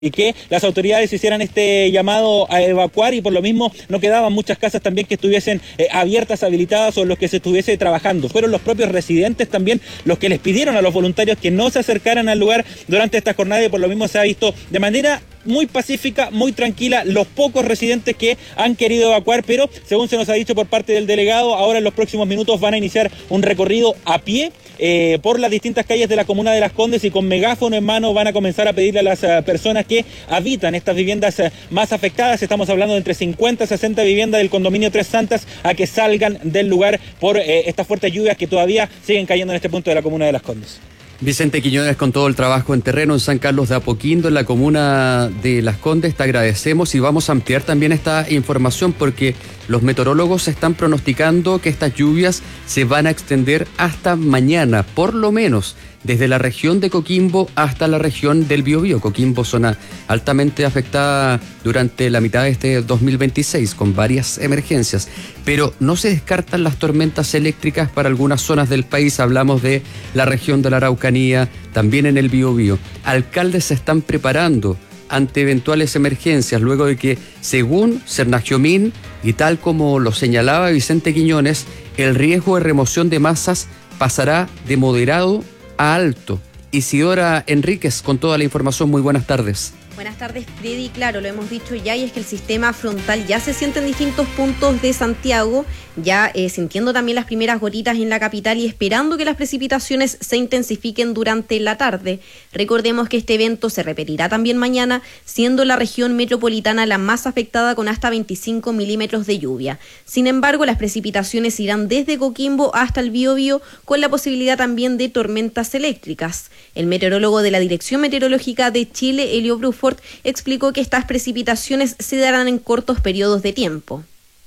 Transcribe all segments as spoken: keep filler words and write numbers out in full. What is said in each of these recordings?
y que las autoridades hicieran este llamado a evacuar, y por lo mismo no quedaban muchas casas también que estuviesen eh, abiertas, habilitadas, o en los que se estuviese trabajando. Fueron los propios residentes también los que les pidieron a los voluntarios que no se acercaran al lugar durante esta jornada, y por lo mismo se ha visto de manera muy pacífica, muy tranquila, los pocos residentes que han querido evacuar, pero según se nos ha dicho por parte del delegado, ahora en los próximos minutos van a iniciar un recorrido a pie eh, por las distintas calles de la comuna de Las Condes, y con megáfono en mano van a comenzar a pedirle a las uh, personas que habitan estas viviendas uh, más afectadas, estamos hablando de entre cincuenta y sesenta viviendas del condominio Tres Santas, a que salgan del lugar por eh, estas fuertes lluvias que todavía siguen cayendo en este punto de la comuna de Las Condes. Vicente Quiñones, con todo el trabajo en terreno en San Carlos de Apoquindo, en la comuna de Las Condes, te agradecemos, y vamos a ampliar también esta información porque los meteorólogos están pronosticando que estas lluvias se van a extender hasta mañana, por lo menos desde la región de Coquimbo hasta la región del Biobío. Coquimbo, zona altamente afectada durante la mitad de este dos mil veintiséis, con varias emergencias, pero no se descartan las tormentas eléctricas para algunas zonas del país. Hablamos de la región de la Araucanía, también en el Biobío. Alcaldes se están preparando ante eventuales emergencias, luego de que, según Cernagiomín, y tal como lo señalaba Vicente Quiñones, el riesgo de remoción de masas pasará de moderado a alto. Isidora Enríquez con toda la información, muy buenas tardes. Buenas tardes, Freddy. Claro, lo hemos dicho ya, y es que el sistema frontal ya se siente en distintos puntos de Santiago, ya eh, sintiendo también las primeras gotitas en la capital y esperando que las precipitaciones se intensifiquen durante la tarde. Recordemos que este evento se repetirá también mañana, siendo la región metropolitana la más afectada con hasta veinticinco milímetros de lluvia. Sin embargo, las precipitaciones irán desde Coquimbo hasta el Biobío, con la posibilidad también de tormentas eléctricas. El meteorólogo de la Dirección Meteorológica de Chile, Elio Bruford, explicó que estas precipitaciones se darán en cortos periodos de tiempo.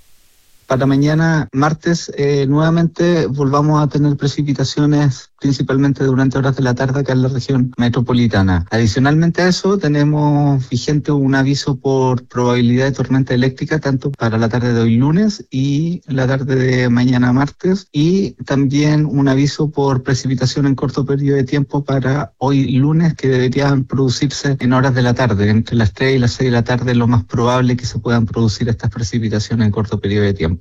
Para mañana, martes, eh, nuevamente volvamos a tener precipitaciones principalmente durante horas de la tarde acá en la región metropolitana. Adicionalmente a eso, tenemos vigente un aviso por probabilidad de tormenta eléctrica tanto para la tarde de hoy lunes y la tarde de mañana martes, y también un aviso por precipitación en corto periodo de tiempo para hoy lunes, que deberían producirse en horas de la tarde. Entre las tres y las seis de la tarde es lo más probable que se puedan producir estas precipitaciones en corto periodo de tiempo.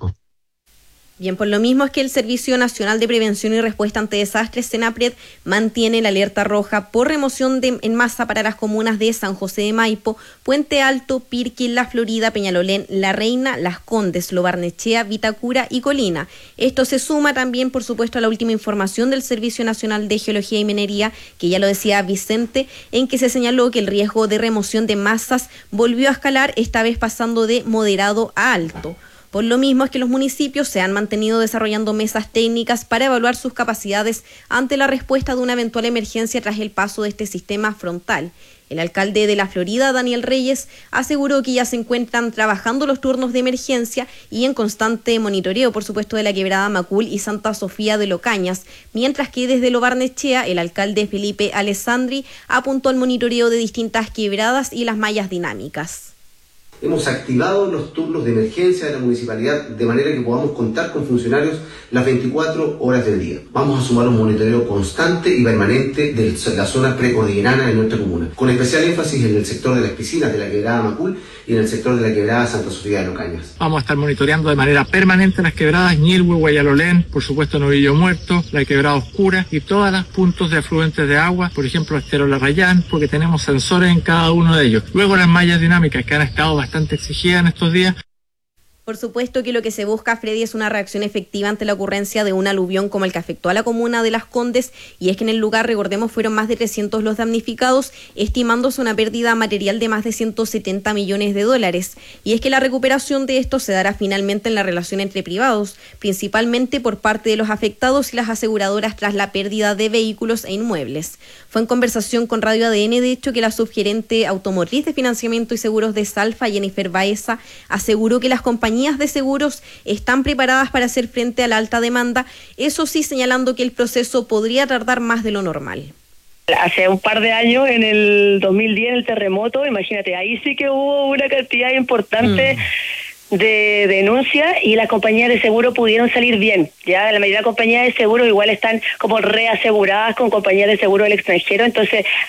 Bien, por lo mismo es que el Servicio Nacional de Prevención y Respuesta ante Desastres, SENAPRED, mantiene la alerta roja por remoción de, en masa para las comunas de San José de Maipo, Puente Alto, Pirqui, La Florida, Peñalolén, La Reina, Las Condes, Lo Barnechea, Vitacura y Colina. Esto se suma también, por supuesto, a la última información del Servicio Nacional de Geología y Minería, que ya lo decía Vicente, en que se señaló que el riesgo de remoción de masas volvió a escalar, esta vez pasando de moderado a alto. Por lo mismo es que los municipios se han mantenido desarrollando mesas técnicas para evaluar sus capacidades ante la respuesta de una eventual emergencia tras el paso de este sistema frontal. El alcalde de La Florida, Daniel Reyes, aseguró que ya se encuentran trabajando los turnos de emergencia y en constante monitoreo, por supuesto, de la quebrada Macul y Santa Sofía de Locañas, mientras que desde Lo Barnechea, el alcalde Felipe Alessandri apuntó al monitoreo de distintas quebradas y las mallas dinámicas. Hemos activado los turnos de emergencia de la municipalidad de manera que podamos contar con funcionarios las veinticuatro horas del día. Vamos a sumar un monitoreo constante y permanente de la zona precordillerana de nuestra comuna, con especial énfasis en el sector de las piscinas de la quebrada Macul y en el sector de la quebrada Santa Sofía de Locañas. Vamos a estar monitoreando de manera permanente las quebradas Ñilhue, Guayalolén, por supuesto Novillo Muerto, la quebrada Oscura y todos los puntos de afluentes de agua, por ejemplo Estero Larrayán, porque tenemos sensores en cada uno de ellos. Luego las mallas dinámicas que han estado bastante exigida en estos días. Por supuesto que lo que se busca, Freddy, es una reacción efectiva ante la ocurrencia de un aluvión como el que afectó a la comuna de Las Condes, y es que en el lugar, recordemos, fueron más de trescientos los damnificados, estimándose una pérdida material de más de ciento setenta millones de dólares. Y es que la recuperación de esto se dará finalmente en la relación entre privados, principalmente por parte de los afectados y las aseguradoras tras la pérdida de vehículos e inmuebles. Fue en conversación con Radio A D N, de hecho, que la subgerente automotriz de financiamiento y seguros de Salfa, Jennifer Baeza, aseguró que las compañías de seguros están preparadas para hacer frente a la alta demanda, eso sí señalando que el proceso podría tardar más de lo normal. Hace un par de años, en el dos mil diez, el terremoto, imagínate, ahí sí que hubo una cantidad importante mm. de denuncias y las compañías de seguro pudieron salir bien. Ya la mayoría de las compañías de seguro igual están como reaseguradas con compañías de seguro del extranjero, entonces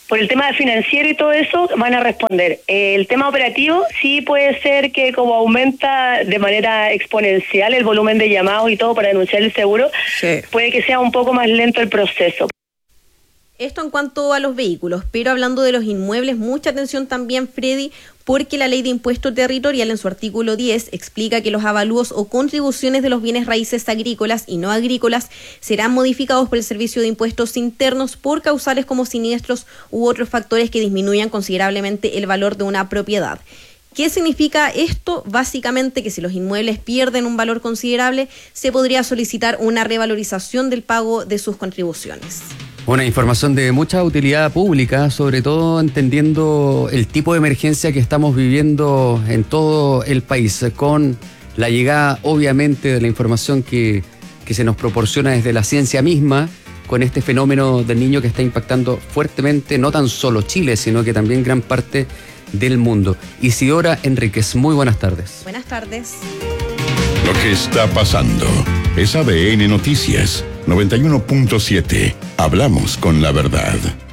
por el tema financiero y todo eso, van a responder. El tema operativo sí puede ser que como aumenta de manera exponencial el volumen de llamados y todo para denunciar el seguro, sí. puede que sea un poco más lento el proceso. Esto en cuanto a los vehículos, pero hablando de los inmuebles, mucha atención también, Freddy, porque la Ley de Impuesto Territorial en su artículo diez explica que los avalúos o contribuciones de los bienes raíces agrícolas y no agrícolas serán modificados por el Servicio de Impuestos Internos por causales como siniestros u otros factores que disminuyan considerablemente el valor de una propiedad. ¿Qué significa esto? Básicamente que si los inmuebles pierden un valor considerable, se podría solicitar una revalorización del pago de sus contribuciones. Una información de mucha utilidad pública, sobre todo entendiendo el tipo de emergencia que estamos viviendo en todo el país, con la llegada obviamente de la información que, que se nos proporciona desde la ciencia misma, con este fenómeno del niño que está impactando fuertemente no tan solo Chile, sino que también gran parte del mundo. Isidora Enríquez, muy buenas tardes. Buenas tardes. Lo que está pasando es A D N Noticias noventa y uno punto siete. Hablamos con la verdad.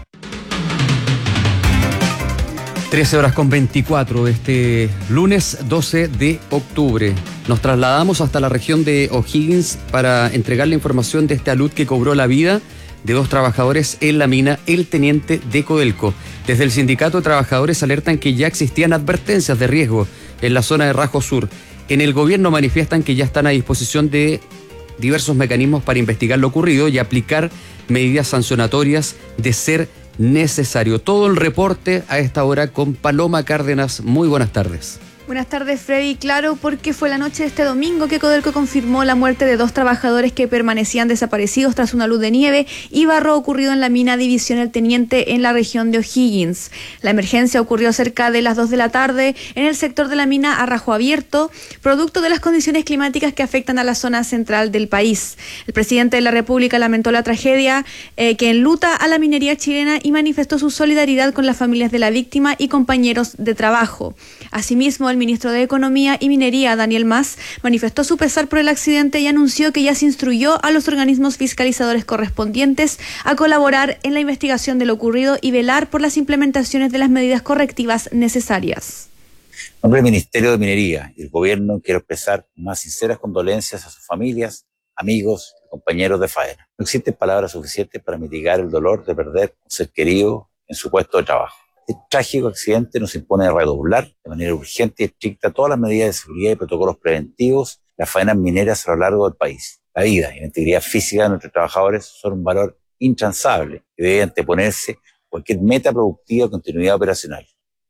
trece horas con veinticuatro, este lunes doce de octubre. Nos trasladamos hasta la región de O'Higgins para entregar la información de este alud que cobró la vida de dos trabajadores en la mina El Teniente de Codelco. Desde el sindicato de trabajadores alertan que ya existían advertencias de riesgo en la zona de Rajo Sur. En el gobierno manifiestan que ya están a disposición de diversos mecanismos para investigar lo ocurrido y aplicar medidas sancionatorias de ser necesario. Todo el reporte a esta hora con Paloma Cárdenas. Muy buenas tardes. Buenas tardes, Freddy. Claro, porque fue la noche de este domingo que Codelco confirmó la muerte de dos trabajadores que permanecían desaparecidos tras una luz de nieve y barro ocurrido en la mina División El Teniente en la región de O'Higgins. La emergencia ocurrió cerca de las dos de la tarde en el sector de la mina a Rajo Abierto, producto de las condiciones climáticas que afectan a la zona central del país. El presidente de la República lamentó la tragedia eh, que enluta a la minería chilena y manifestó su solidaridad con las familias de la víctima y compañeros de trabajo. Asimismo, el ministro de Economía y Minería, Daniel Mas, manifestó su pesar por el accidente y anunció que ya se instruyó a los organismos fiscalizadores correspondientes a colaborar en la investigación de lo ocurrido y velar por las implementaciones de las medidas correctivas necesarias. En nombre del Ministerio de Minería y el Gobierno, quiero expresar más sinceras condolencias a sus familias, amigos y compañeros de faena. No existen palabras suficientes para mitigar el dolor de perder un ser querido en su puesto de trabajo. Este trágico accidente nos impone redoblar de manera urgente y estricta todas las medidas de seguridad y protocolos preventivos de las faenas mineras a lo largo del país. La vida y la integridad física de nuestros trabajadores son un valor intransable que debe anteponerse cualquier meta productiva o continuidad operacional.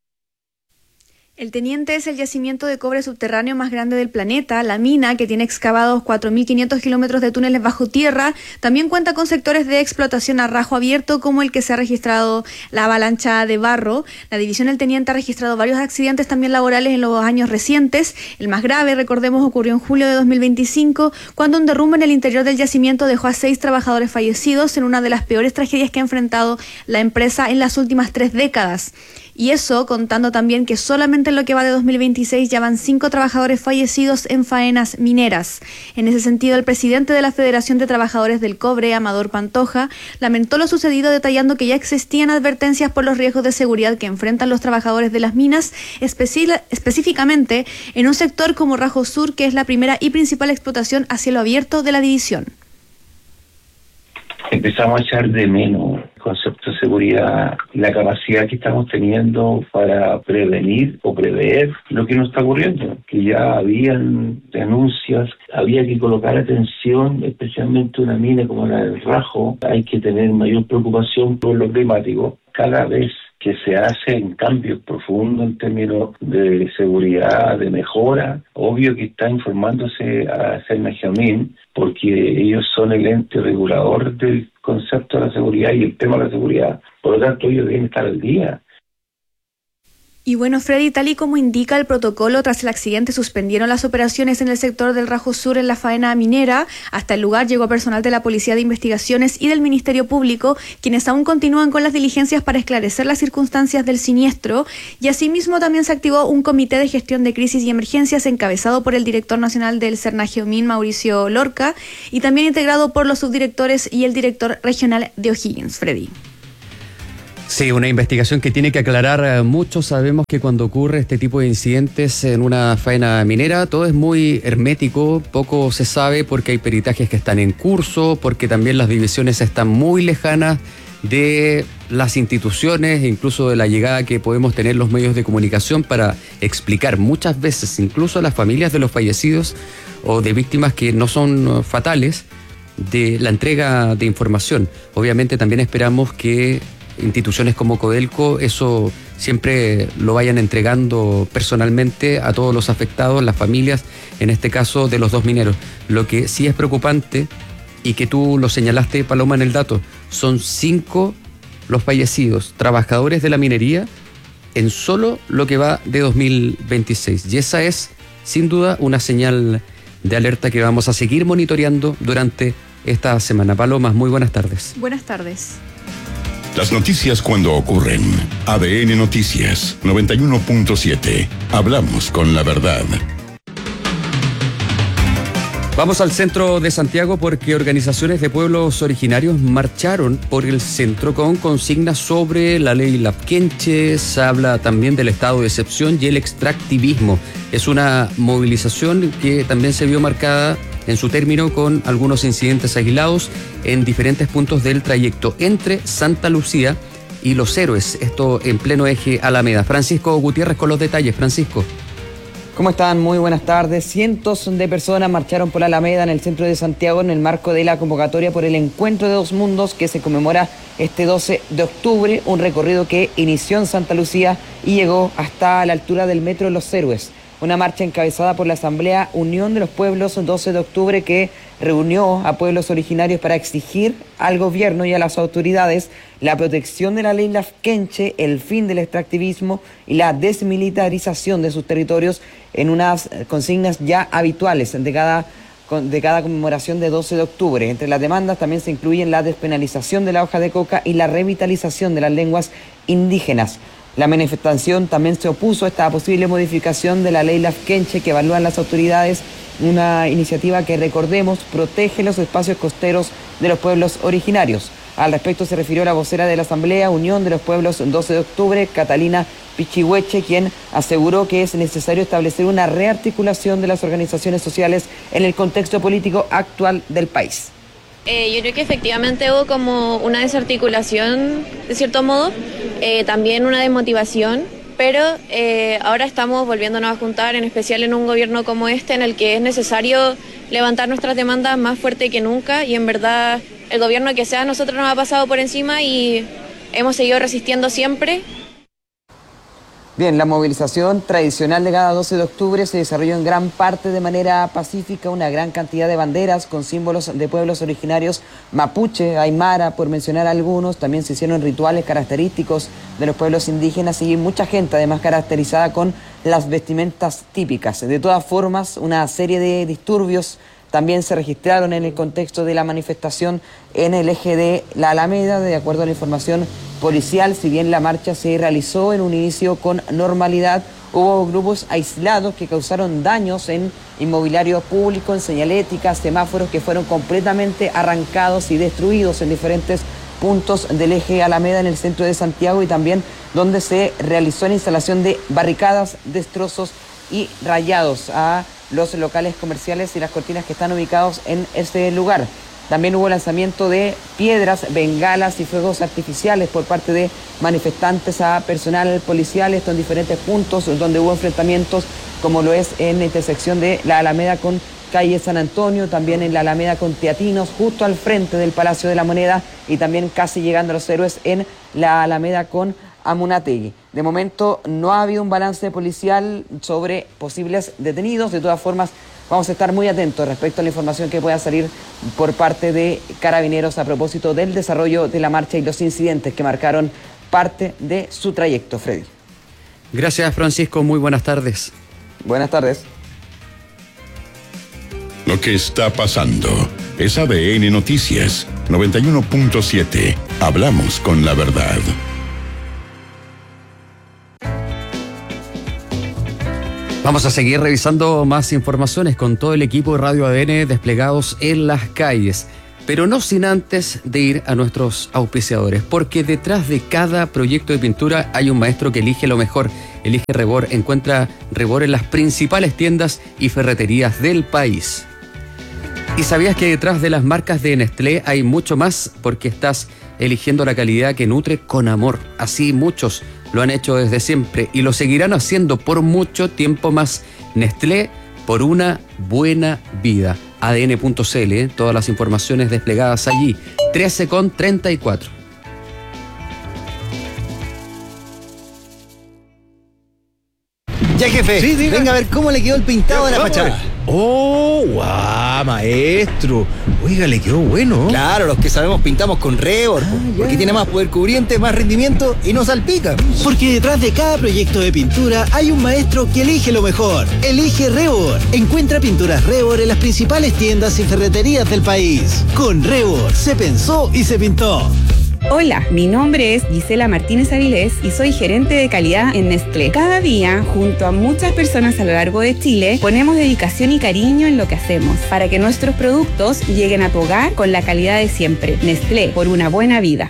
El Teniente es el yacimiento de cobre subterráneo más grande del planeta. La mina, que tiene excavados cuatro mil quinientos kilómetros de túneles bajo tierra, también cuenta con sectores de explotación a rajo abierto, como el que se ha registrado la avalancha de barro. La división El Teniente ha registrado varios accidentes también laborales en los años recientes. El más grave, recordemos, ocurrió en julio de dos mil veinticinco, cuando un derrumbe en el interior del yacimiento dejó a seis trabajadores fallecidos en una de las peores tragedias que ha enfrentado la empresa en las últimas tres décadas. Y eso contando también que solamente en lo que va de dos mil veintiséis ya van cinco trabajadores fallecidos en faenas mineras. En ese sentido, el presidente de la Federación de Trabajadores del Cobre, Amador Pantoja, lamentó lo sucedido detallando que ya existían advertencias por los riesgos de seguridad que enfrentan los trabajadores de las minas, especi- específicamente en un sector como Rajo Sur, que es la primera y principal explotación a cielo abierto de la división. Empezamos a echar de menos el concepto de seguridad, la capacidad que estamos teniendo para prevenir o prever lo que nos está ocurriendo, que ya habían denuncias, había que colocar atención, especialmente una mina como la del Rajo, hay que tener mayor preocupación por lo climático. Cada vez que se hacen cambios profundos en términos de seguridad, de mejora, obvio que está informándose a Cernagiamín, porque ellos son el ente regulador del concepto de la seguridad y el tema de la seguridad. Por lo tanto, ellos deben estar al día. Y bueno, Freddy, tal y como indica el protocolo, tras el accidente suspendieron las operaciones en el sector del Rajo Sur en la faena minera. Hasta el lugar llegó personal de la Policía de Investigaciones y del Ministerio Público, quienes aún continúan con las diligencias para esclarecer las circunstancias del siniestro. Y asimismo también se activó un comité de gestión de crisis y emergencias encabezado por el director nacional del Cernagiomín, Mauricio Lorca, y también integrado por los subdirectores y el director regional de O'Higgins, Freddy. Sí, una investigación que tiene que aclarar mucho. Sabemos que cuando ocurre este tipo de incidentes en una faena minera, todo es muy hermético, poco se sabe porque hay peritajes que están en curso, porque también las divisiones están muy lejanas de las instituciones, incluso de la llegada que podemos tener los medios de comunicación para explicar muchas veces, incluso a las familias de los fallecidos o de víctimas que no son fatales, de la entrega de información. Obviamente también esperamos que instituciones como Codelco eso siempre lo vayan entregando personalmente a todos los afectados, las familias, en este caso de los dos mineros. Lo que sí es preocupante, y que tú lo señalaste, Paloma, en el dato, son cinco los fallecidos, trabajadores de la minería, en solo lo que va de dos mil veintiséis. Y esa es, sin duda, una señal de alerta que vamos a seguir monitoreando durante esta semana. Palomas, muy buenas tardes. Buenas tardes. Las noticias cuando ocurren. A D N Noticias noventa y uno punto siete. Hablamos con la verdad. Vamos al centro de Santiago porque organizaciones de pueblos originarios marcharon por el centro con consignas sobre la ley Lafkenche. Se habla también del estado de excepción y el extractivismo. Es una movilización que también se vio marcada en su término con algunos incidentes aislados en diferentes puntos del trayecto entre Santa Lucía y Los Héroes, esto en pleno eje Alameda. Francisco Gutiérrez con los detalles. Francisco. ¿Cómo están? Muy buenas tardes. Cientos de personas marcharon por la Alameda en el centro de Santiago en el marco de la convocatoria por el Encuentro de Dos Mundos que se conmemora este doce de octubre, un recorrido que inició en Santa Lucía y llegó hasta la altura del Metro Los Héroes. Una marcha encabezada por la Asamblea Unión de los Pueblos doce de octubre que reunió a pueblos originarios para exigir al gobierno y a las autoridades la protección de la ley Lafkenche, el fin del extractivismo y la desmilitarización de sus territorios en unas consignas ya habituales de cada, de cada conmemoración de doce de octubre. Entre las demandas también se incluyen la despenalización de la hoja de coca y la revitalización de las lenguas indígenas. La manifestación también se opuso a esta posible modificación de la ley Lafkenche que evalúan las autoridades, una iniciativa que, recordemos, protege los espacios costeros de los pueblos originarios. Al respecto se refirió la vocera de la Asamblea Unión de los Pueblos doce de octubre, Catalina Pichihueche, quien aseguró que es necesario establecer una rearticulación de las organizaciones sociales en el contexto político actual del país. Eh, yo creo que efectivamente hubo como una desarticulación, de cierto modo, eh, también una desmotivación, pero eh, ahora estamos volviéndonos a juntar, en especial en un gobierno como este, en el que es necesario levantar nuestras demandas más fuerte que nunca, y en verdad el gobierno que sea, a nosotros nos ha pasado por encima y hemos seguido resistiendo siempre. Bien, la movilización tradicional de cada doce de octubre se desarrolló en gran parte de manera pacífica, una gran cantidad de banderas con símbolos de pueblos originarios mapuche, aymara, por mencionar algunos. También se hicieron rituales característicos de los pueblos indígenas y mucha gente además caracterizada con las vestimentas típicas. De todas formas, una serie de disturbios también se registraron en el contexto de la manifestación en el eje de la Alameda. De acuerdo a la información policial, si bien la marcha se realizó en un inicio con normalidad, hubo grupos aislados que causaron daños en inmobiliario público, en señalética, semáforos que fueron completamente arrancados y destruidos en diferentes puntos del eje Alameda en el centro de Santiago, y también donde se realizó la instalación de barricadas, destrozos y rayados a los locales comerciales y las cortinas que están ubicados en ese lugar. También hubo lanzamiento de piedras, bengalas y fuegos artificiales por parte de manifestantes a personal policial, esto en diferentes puntos donde hubo enfrentamientos, como lo es en la intersección de la Alameda con calle San Antonio, también en la Alameda con Teatinos, justo al frente del Palacio de la Moneda, y también casi llegando a Los Héroes en la Alameda con Amunategui. De momento no ha habido un balance policial sobre posibles detenidos. De todas formas, vamos a estar muy atentos respecto a la información que pueda salir por parte de Carabineros a propósito del desarrollo de la marcha y los incidentes que marcaron parte de su trayecto. Freddy. Gracias, Francisco. Muy buenas tardes. Buenas tardes. Lo que está pasando es A D N Noticias noventa y uno punto siete. Hablamos con la verdad. Vamos a seguir revisando más informaciones con todo el equipo de Radio A D N desplegados en las calles. Pero no sin antes de ir a nuestros auspiciadores, porque detrás de cada proyecto de pintura hay un maestro que elige lo mejor. Elige Rebor. Encuentra Rebor en las principales tiendas y ferreterías del país. ¿Y sabías que detrás de las marcas de Nestlé hay mucho más? Porque estás eligiendo la calidad que nutre con amor. Así muchos lo han hecho desde siempre y lo seguirán haciendo por mucho tiempo más. Nestlé, por una buena vida. A D N punto C L, ¿eh? Todas las informaciones desplegadas allí. trece con treinta y cuatro. Ya, jefe, sí, venga a ver cómo le quedó el pintado de la fachada. ¡Oh, guau, maestro! Oiga, le quedó bueno. Claro, los que sabemos pintamos con Rebor, ah, porque tiene más poder cubriente, más rendimiento y no salpica. Porque detrás de cada proyecto de pintura hay un maestro que elige lo mejor. Elige Rebor. Encuentra pinturas Rebor en las principales tiendas y ferreterías del país. Con Rebor se pensó y se pintó. Hola, mi nombre es Gisela Martínez Avilés y soy gerente de calidad en Nestlé. Cada día, junto a muchas personas a lo largo de Chile, ponemos dedicación y cariño en lo que hacemos para que nuestros productos lleguen a tu hogar con la calidad de siempre. Nestlé, por una buena vida.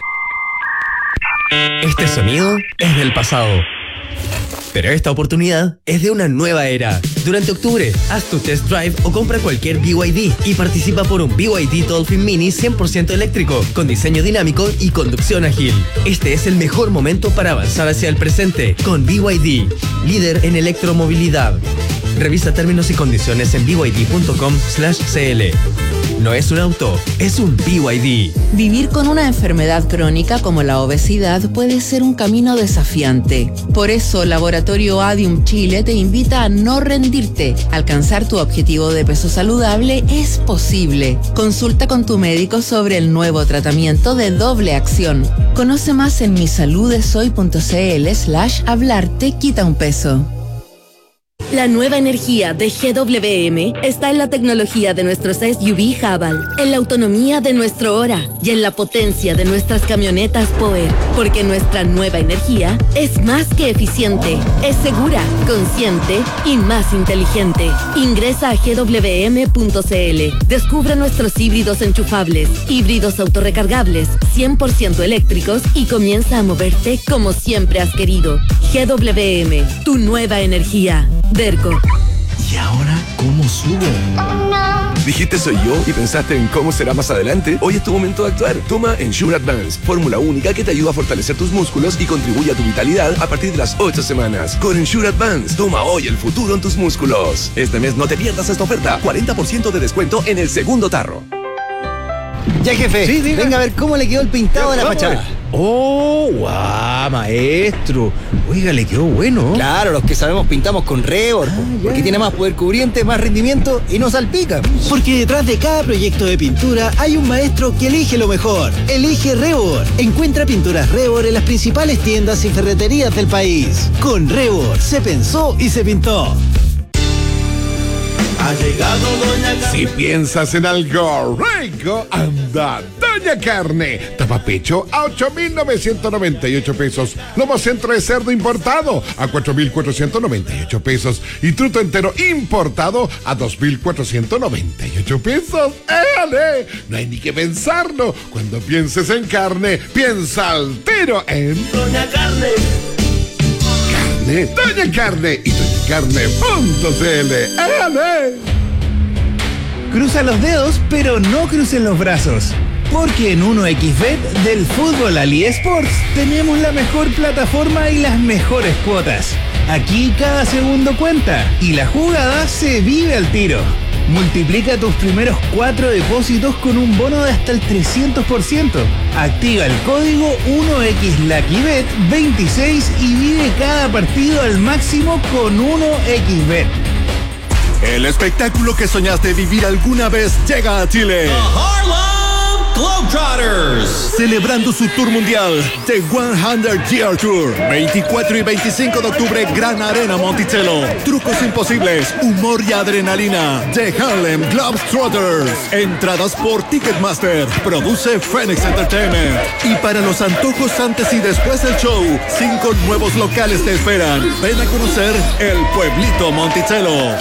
Este sonido es del pasado, pero esta oportunidad es de una nueva era. Durante octubre, haz tu test drive o compra cualquier B Y D y participa por un B Y D Dolphin Mini cien por ciento eléctrico, con diseño dinámico y conducción ágil. Este es el mejor momento para avanzar hacia el presente con B Y D, líder en electromovilidad. Revisa términos y condiciones en b y d punto com slash c l. No es un auto, es un B Y D. Vivir con una enfermedad crónica como la obesidad puede ser un camino desafiante. Por eso, Laboratorio Adium Chile te invita a no rendirte. Alcanzar tu objetivo de peso saludable es posible. Consulta con tu médico sobre el nuevo tratamiento de doble acción. Conoce más en misaludesoy punto c l slash hablarte quita un peso. La nueva energía de G W M está en la tecnología de nuestros S U V Haval, en la autonomía de nuestro Ora y en la potencia de nuestras camionetas Power, porque nuestra nueva energía es más que eficiente, es segura, consciente y más inteligente. Ingresa a g w m punto c l, descubre nuestros híbridos enchufables, híbridos autorrecargables, cien por ciento eléctricos y comienza a moverte como siempre has querido. G W M, tu nueva energía. Derco. ¿Y ahora cómo subo? Oh, no. Dijiste soy yo y pensaste en cómo será más adelante. Hoy es tu momento de actuar. Toma Ensure Advance, fórmula única que te ayuda a fortalecer tus músculos y contribuye a tu vitalidad a partir de las ocho semanas. Con Ensure Advance, toma hoy el futuro en tus músculos. Este mes no te pierdas esta oferta. cuarenta por ciento de descuento en el segundo tarro. Ya, jefe, sí, venga a ver cómo le quedó el pintado de la fachada. ¡Oh, guau, maestro! Oiga, le quedó bueno. Claro, los que sabemos pintamos con Rebor, ah, porque tiene más poder cubriente, más rendimiento y no salpica. Porque detrás de cada proyecto de pintura hay un maestro que elige lo mejor. Elige Rebor. Encuentra pinturas Rebor en las principales tiendas y ferreterías del país. Con Rebor se pensó y se pintó. Ha llegado Doña Carne. Si piensas en algo rico, anda Doña Carne. Tapapecho a ocho mil novecientos noventa y ocho pesos. Lomo centro de cerdo importado a cuatro mil cuatrocientos noventa y ocho pesos. Y truto entero importado a dos mil cuatrocientos noventa y ocho pesos. ¡Éale! No hay ni que pensarlo. Cuando pienses en carne, piensa al tiro en Doña Carne. Doña Carne y doña carne punto c l. ¡Ale! Cruza los dedos, pero no crucen los brazos. Porque en uno equis bet del fútbol Ali Sports tenemos la mejor plataforma y las mejores cuotas. Aquí cada segundo cuenta y la jugada se vive al tiro. Multiplica tus primeros cuatro depósitos con un bono de hasta el trescientos por ciento. Activa el código uno equis Lucky Bet veintiséis y vive cada partido al máximo con uno equis bet. El espectáculo que soñaste vivir alguna vez llega a Chile. Globetrotters, celebrando su tour mundial, The cien Year Tour, veinticuatro y veinticinco de octubre, Gran Arena Monticello. Trucos imposibles, humor y adrenalina, The Harlem Globetrotters. Entradas por Ticketmaster, produce Phoenix Entertainment. Y para los antojos antes y después del show, cinco nuevos locales te esperan. Ven a conocer el pueblito Monticello.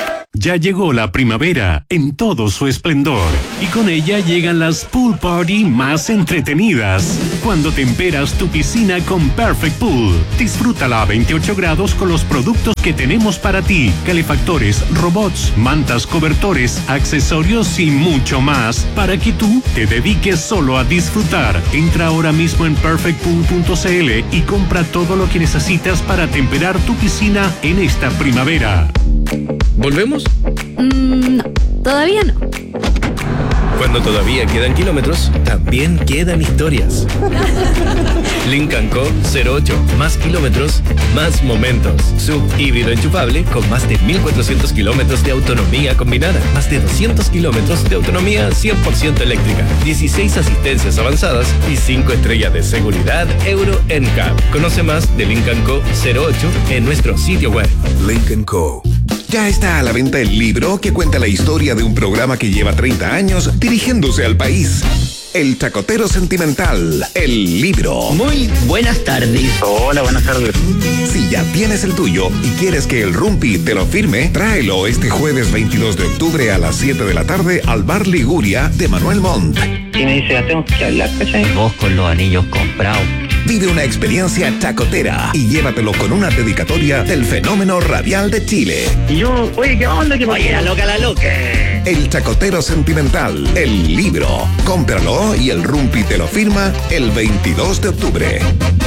Ya llegó la primavera en todo su esplendor y con ella llegan las pool party más entretenidas. Cuando temperas tu piscina con Perfect Pool, disfrútala a veintiocho grados con los productos que tenemos para ti: calefactores, robots, mantas, cobertores, accesorios y mucho más, para que tú te dediques solo a disfrutar. Entra ahora mismo en perfect pool punto c l y compra todo lo que necesitas para temperar tu piscina en esta primavera. ¿Volvemos? Mm, no, todavía no. Cuando todavía quedan kilómetros, también quedan historias. Lincoln Co. cero ocho. Más kilómetros, más momentos. Sub híbrido enchufable con más de mil cuatrocientos kilómetros de autonomía combinada. Más de doscientos kilómetros de autonomía cien por ciento eléctrica. dieciséis asistencias avanzadas y cinco estrellas de seguridad Euro N C A P. Conoce más de Lincoln Co. cero ocho en nuestro sitio web. Lincoln Co. Ya está a la venta el libro que cuenta la historia de un programa que lleva treinta años dirigiéndose al país. El Chacotero Sentimental, el libro. Muy buenas tardes. Hola, buenas tardes. Si ya tienes el tuyo y quieres que el Rumpi te lo firme, tráelo este jueves veintidós de octubre a las siete de la tarde al Bar Liguria de Manuel Montt. Y me dice, tengo que hablar, ¿cachai? Vos con los anillos comprados. Vive una experiencia chacotera y llévatelo con una dedicatoria del fenómeno radial de Chile. Y yo, oye, ¿qué onda? ¿Qué oye, la loca, la loca. El Chacotero Sentimental, el libro. Cómpralo y el Rumpi te lo firma el veintidós de octubre.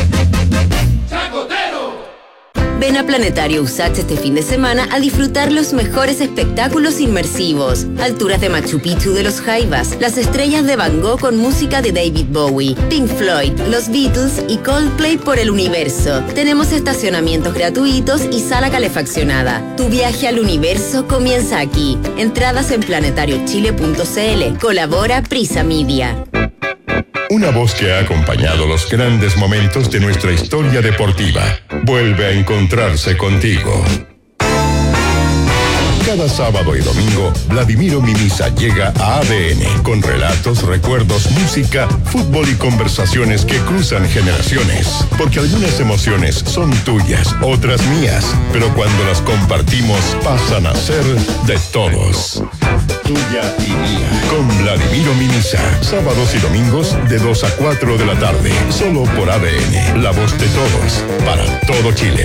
Ven a Planetario Usach este fin de semana a disfrutar los mejores espectáculos inmersivos. Alturas de Machu Picchu de los Jaivas, las estrellas de Van Gogh con música de David Bowie, Pink Floyd, los Beatles y Coldplay por el universo. Tenemos estacionamientos gratuitos y sala calefaccionada. Tu viaje al universo comienza aquí. Entradas en planetario chile punto c l. Colabora Prisa Media. Una voz que ha acompañado los grandes momentos de nuestra historia deportiva vuelve a encontrarse contigo. Cada sábado y domingo, Vladimiro Mimisa llega a A D N con relatos, recuerdos, música, fútbol y conversaciones que cruzan generaciones. Porque algunas emociones son tuyas, otras mías, pero cuando las compartimos pasan a ser de todos. Tuya y mía. Con Vladimiro Mimisa. Sábados y domingos de dos a cuatro de la tarde. Solo por A D N. La voz de todos. Para todo Chile.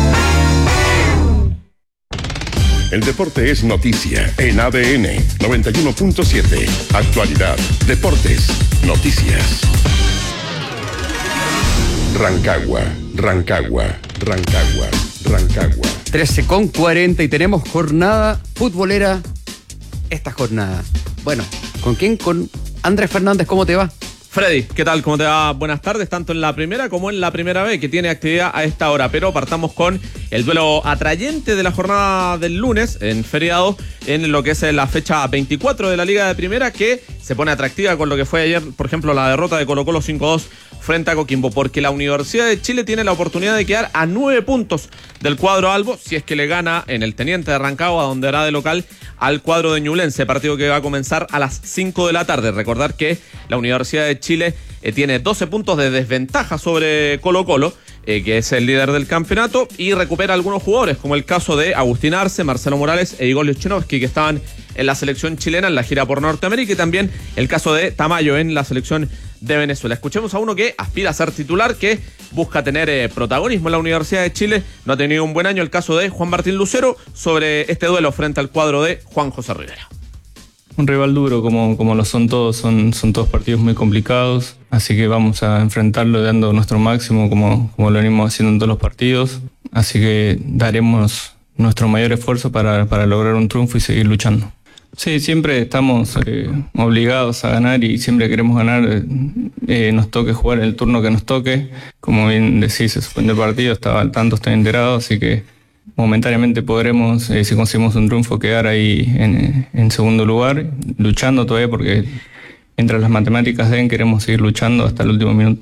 El deporte es noticia en A D N noventa y uno punto siete. Actualidad, deportes, noticias. Rancagua, Rancagua, Rancagua, Rancagua. trece con cuarenta y tenemos jornada futbolera esta jornada. Bueno, ¿con quién? Con Andrés Fernández, ¿cómo te va? Freddy, ¿qué tal? ¿Cómo te va? Buenas tardes, tanto en la primera como en la primera B, que tiene actividad a esta hora. Pero partamos con el duelo atrayente de la jornada del lunes, en feriado, en lo que es la fecha veinticuatro de la Liga de Primera, que se pone atractiva con lo que fue ayer, por ejemplo, la derrota de Colo-Colo cinco dos frente a Coquimbo, porque la Universidad de Chile tiene la oportunidad de quedar a nueve puntos del cuadro albo, si es que le gana en el Teniente de Rancagua, donde hará de local al cuadro de Ñublense, partido que va a comenzar a las cinco de la tarde. Recordar que la Universidad de Chile eh, tiene doce puntos de desventaja sobre Colo-Colo, eh, que es el líder del campeonato, y recupera algunos jugadores, como el caso de Agustín Arce, Marcelo Morales e Igor Lichnowsky, que estaban en la selección chilena en la gira por Norteamérica, y también el caso de Tamayo en la selección de Venezuela. Escuchemos a uno que aspira a ser titular, que busca tener eh, protagonismo en la Universidad de Chile. No ha tenido un buen año, el caso de Juan Martín Lucero, sobre este duelo frente al cuadro de Juan José Rivera. Un rival duro, como, como lo son todos, son, son todos partidos muy complicados, así que vamos a enfrentarlo dando nuestro máximo, como, como lo venimos haciendo en todos los partidos, así que daremos nuestro mayor esfuerzo para, para lograr un triunfo y seguir luchando. Sí, siempre estamos eh, obligados a ganar y siempre queremos ganar, eh, nos toque jugar el turno que nos toque. Como bien decís, se suspendió el partido, estaba al tanto, estoy enterado, así que momentáneamente podremos, eh, si conseguimos un triunfo, quedar ahí en, en segundo lugar, luchando todavía, porque mientras las matemáticas den, queremos seguir luchando hasta el último minuto.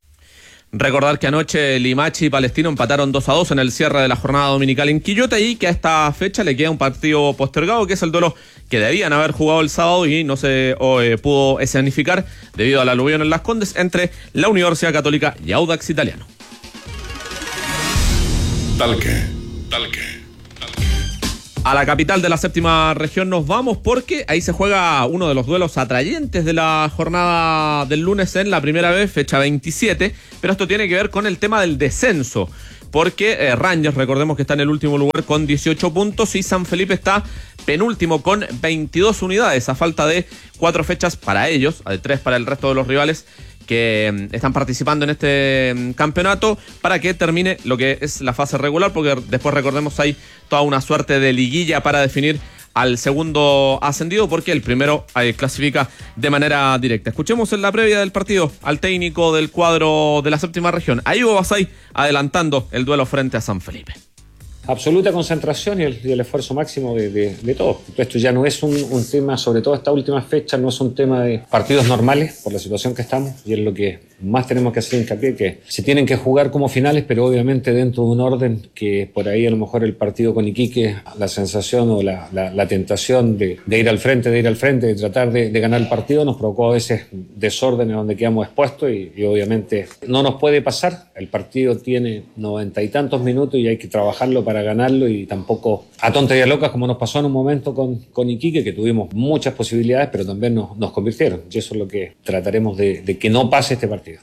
Recordar que anoche Limache y Palestino empataron dos a dos en el cierre de la jornada dominical en Quillota, y que a esta fecha le queda un partido postergado, que es el duelo que debían haber jugado el sábado y no se o, eh, pudo escenificar debido al aluvión en Las Condes, entre la Universidad Católica y Audax Italiano. Talque, Talque. A la capital de la séptima región nos vamos porque ahí se juega uno de los duelos atrayentes de la jornada del lunes en la primera vez, fecha veintisiete, pero esto tiene que ver con el tema del descenso, porque eh, Rangers, recordemos que está en el último lugar con dieciocho puntos y San Felipe está penúltimo con veintidós unidades, a falta de cuatro fechas para ellos, de tres para el resto de los rivales que están participando en este campeonato, para que termine lo que es la fase regular, porque después, recordemos, hay toda una suerte de liguilla para definir al segundo ascendido, porque el primero eh, clasifica de manera directa. Escuchemos en la previa del partido al técnico del cuadro de la séptima región, Ayoub Basay, adelantando el duelo frente a San Felipe. Absoluta concentración y el, y el esfuerzo máximo de, de, de todos. Esto ya no es un, un tema, sobre todo esta última fecha, no es un tema de partidos normales por la situación que estamos, y es lo que más tenemos que hacer hincapié, que se tienen que jugar como finales, pero obviamente dentro de un orden que por ahí a lo mejor el partido con Iquique, la sensación o la, la, la tentación de, de ir al frente, de ir al frente, de tratar de, de ganar el partido, nos provocó a veces desórdenes donde quedamos expuestos y, y obviamente no nos puede pasar. El partido tiene noventa y tantos minutos y hay que trabajarlo para ganarlo, y tampoco a tonterías locas como nos pasó en un momento con, con Iquique, que tuvimos muchas posibilidades pero también nos, nos convirtieron, y eso es lo que trataremos de, de que no pase este partido.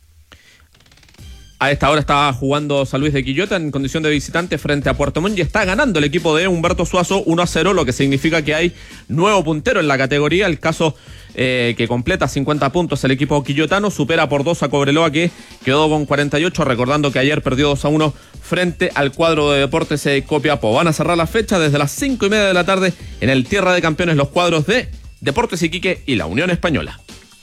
A esta hora está jugando San Luis de Quillota en condición de visitante frente a Puerto Montt y está ganando el equipo de Humberto Suazo uno a cero, lo que significa que hay nuevo puntero en la categoría. El caso eh, que completa cincuenta puntos el equipo quillotano, supera por dos a Cobreloa, que quedó con cuarenta y ocho, recordando que ayer perdió dos a uno frente al cuadro de Deportes de Copiapó. Van a cerrar la fecha desde las cinco y media de la tarde en el Tierra de Campeones los cuadros de Deportes Iquique y la Unión Española.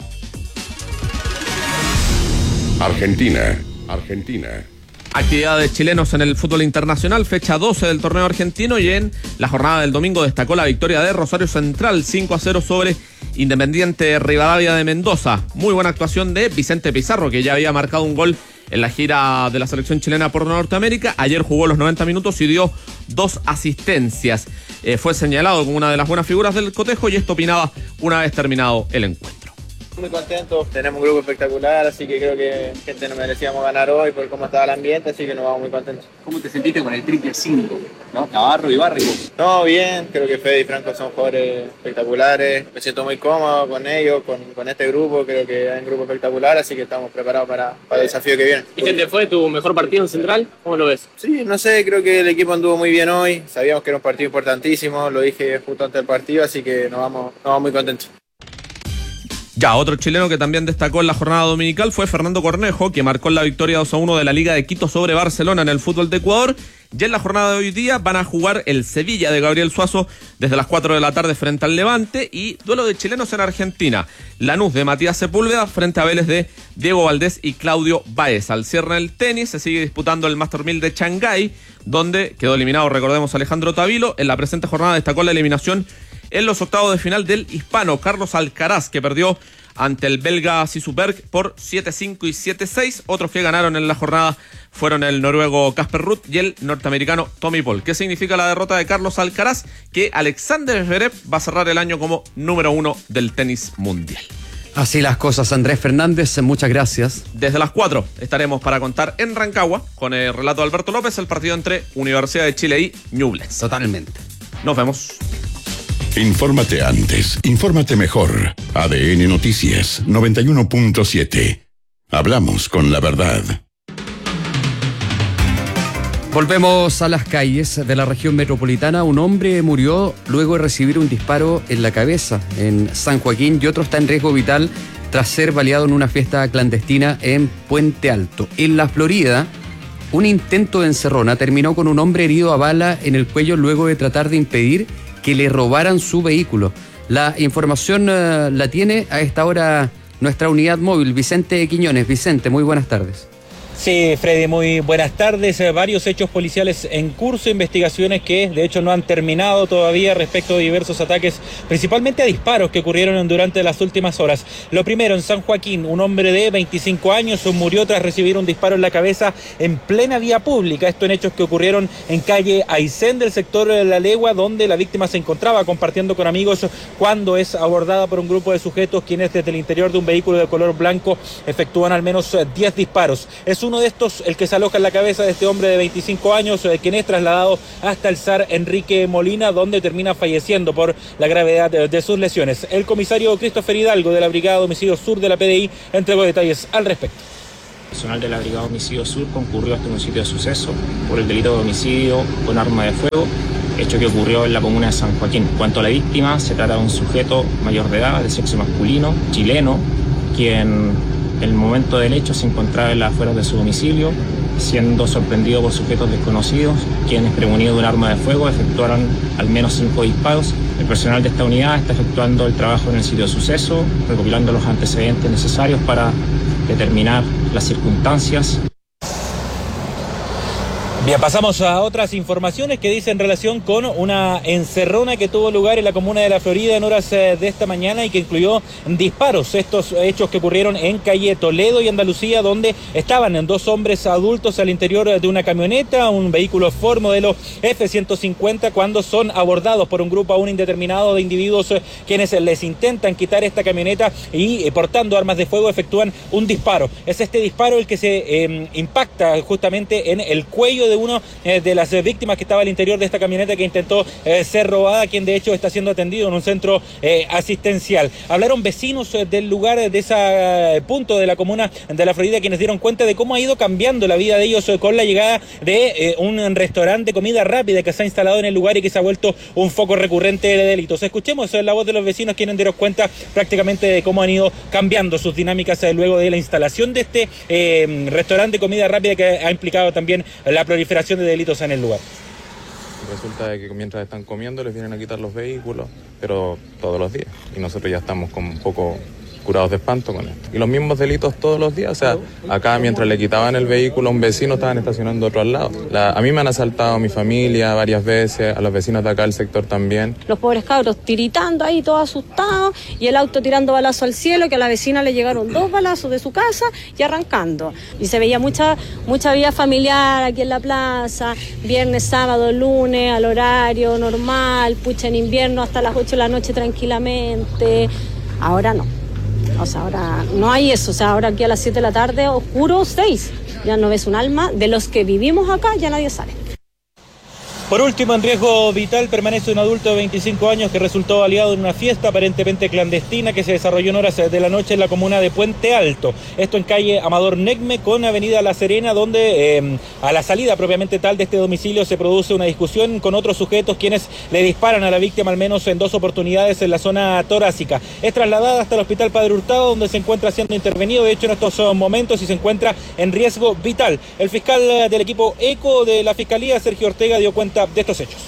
Argentina. Argentina. Actividades chilenos en el fútbol internacional, fecha doce del torneo argentino, y en la jornada del domingo destacó la victoria de Rosario Central cinco a cero sobre Independiente Rivadavia de Mendoza. Muy buena actuación de Vicente Pizarro, que ya había marcado un gol en la gira de la selección chilena por Norteamérica. Ayer jugó los noventa minutos y dio dos asistencias. Eh, fue señalado como una de las buenas figuras del cotejo, y esto opinaba una vez terminado el encuentro. Muy contentos, tenemos un grupo espectacular, así que creo que gente nos merecíamos ganar hoy por cómo estaba el ambiente, así que nos vamos muy contentos. ¿Cómo te sentiste con el triple cinco? ¿No? Navarro, Ibarra y vos. No, bien, creo que Fede y Franco son jugadores espectaculares, me siento muy cómodo con ellos, con, con este grupo, creo que hay un grupo espectacular, así que estamos preparados para, para el desafío que viene. ¿Y te fue tu mejor partido en Central? ¿Cómo lo ves? Sí, no sé, creo que el equipo anduvo muy bien hoy, sabíamos que era un partido importantísimo, lo dije justo antes del partido, así que nos vamos, nos vamos muy contentos. Ya, otro chileno que también destacó en la jornada dominical fue Fernando Cornejo, que marcó la victoria dos a uno de la Liga de Quito sobre Barcelona en el fútbol de Ecuador. Ya en la jornada de hoy día van a jugar el Sevilla de Gabriel Suazo desde las cuatro de la tarde frente al Levante, y duelo de chilenos en Argentina. Lanús de Matías Sepúlveda frente a Vélez de Diego Valdés y Claudio Baez. Al cierre del tenis se sigue disputando el Master mil de Shanghái, donde quedó eliminado, recordemos, Alejandro Tavilo. En la presente jornada destacó la eliminación en los octavos de final del hispano Carlos Alcaraz, que perdió ante el belga Sisuberg por siete cinco y siete seis. Otros que ganaron en la jornada fueron el noruego Casper Ruud y el norteamericano Tommy Paul. ¿Qué significa la derrota de Carlos Alcaraz? Que Alexander Zverev va a cerrar el año como número uno del tenis mundial. Así las cosas, Andrés Fernández, muchas gracias. Desde las cuatro estaremos para contar en Rancagua, con el relato de Alberto López, el partido entre Universidad de Chile y Ñublense. Totalmente. Nos vemos. Infórmate antes, infórmate mejor. A D N Noticias noventa y uno punto siete. Hablamos con la verdad. Volvemos a las calles de la región metropolitana. Un hombre murió luego de recibir un disparo en la cabeza en San Joaquín, y otro está en riesgo vital tras ser baleado en una fiesta clandestina en Puente Alto. En la Florida, un intento de encerrona terminó con un hombre herido a bala en el cuello luego de tratar de impedir que le robaran su vehículo. La información uh, la tiene a esta hora nuestra unidad móvil, Vicente Quiñones. Vicente, muy buenas tardes. Sí, Freddy, muy buenas tardes. Varios hechos policiales en curso, investigaciones que de hecho no han terminado todavía respecto de diversos ataques, principalmente a disparos que ocurrieron durante las últimas horas. Lo primero, en San Joaquín, un hombre de veinticinco años murió tras recibir un disparo en la cabeza en plena vía pública. Esto en hechos que ocurrieron en calle Aysén del sector de La Legua, donde la víctima se encontraba compartiendo con amigos cuando es abordada por un grupo de sujetos quienes desde el interior de un vehículo de color blanco efectúan al menos diez disparos. Es un uno de estos el que se aloja en la cabeza de este hombre de veinticinco años, eh, quien es trasladado hasta el S A R Enrique Molina, donde termina falleciendo por la gravedad de, de sus lesiones. El comisario Christopher Hidalgo de la Brigada de Homicidio Sur de la P D I entregó detalles al respecto. El personal de la Brigada de Homicidio Sur concurrió hasta un sitio de suceso por el delito de homicidio con arma de fuego, hecho que ocurrió en la comuna de San Joaquín. En cuanto a la víctima, se trata de un sujeto mayor de edad, de sexo masculino, chileno, quien en el momento del hecho se encontraba en las afueras de su domicilio, siendo sorprendido por sujetos desconocidos, quienes, prevenidos de un arma de fuego, efectuaron al menos cinco disparos. El personal de esta unidad está efectuando el trabajo en el sitio de suceso, recopilando los antecedentes necesarios para determinar las circunstancias. Bien, pasamos a otras informaciones que dicen relación con una encerrona que tuvo lugar en la comuna de La Florida en horas de esta mañana y que incluyó disparos. Estos hechos que ocurrieron en calle Toledo y Andalucía, donde estaban dos hombres adultos al interior de una camioneta, un vehículo Ford modelo F ciento cincuenta, cuando son abordados por un grupo aún indeterminado de individuos quienes les intentan quitar esta camioneta y, portando armas de fuego, efectúan un disparo. Es este disparo el que se eh, impacta justamente en el cuello de uno eh, de las eh, víctimas que estaba al interior de esta camioneta que intentó eh, ser robada, quien de hecho está siendo atendido en un centro eh, asistencial. Hablaron vecinos eh, del lugar, de ese eh, punto de la comuna de La Florida, quienes dieron cuenta de cómo ha ido cambiando la vida de ellos eh, con la llegada de eh, un restaurante de comida rápida que se ha instalado en el lugar y que se ha vuelto un foco recurrente de delitos. Escuchemos eh, la voz de los vecinos, quienes dieron cuenta prácticamente de cómo han ido cambiando sus dinámicas eh, luego de la instalación de este eh, restaurante de comida rápida que ha implicado también la proliferación de delitos en el lugar. Resulta de que mientras están comiendo les vienen a quitar los vehículos, pero todos los días. Y nosotros ya estamos como un poco curados de espanto con esto. Y los mismos delitos todos los días. O sea, acá mientras le quitaban el vehículo a un vecino, estaban estacionando otro al lado. La, a mí me han asaltado a mi familia varias veces, a los vecinos de acá del sector también. Los pobres cabros tiritando ahí, todos asustados, y el auto tirando balazo al cielo, que a la vecina le llegaron dos balazos de su casa y arrancando. Y se veía mucha, mucha vida familiar aquí en la plaza, viernes, sábado, lunes, al horario normal, pucha, en invierno hasta las ocho de la noche tranquilamente. Ahora no. O sea, ahora no hay eso. O sea, ahora aquí a las siete de la tarde, oscuro, seis. Ya no ves un alma. De los que vivimos acá, ya nadie sale. Por último, en riesgo vital permanece un adulto de veinticinco años que resultó baleado en una fiesta aparentemente clandestina que se desarrolló en horas de la noche en la comuna de Puente Alto. Esto en calle Amador Negme con avenida La Serena, donde eh, a la salida propiamente tal de este domicilio se produce una discusión con otros sujetos quienes le disparan a la víctima al menos en dos oportunidades en la zona torácica. Es trasladada hasta el Hospital Padre Hurtado, donde se encuentra siendo intervenido, de hecho, en estos momentos, y se encuentra en riesgo vital. El fiscal del equipo ECO de la Fiscalía, Sergio Ortega, dio cuenta de estos hechos.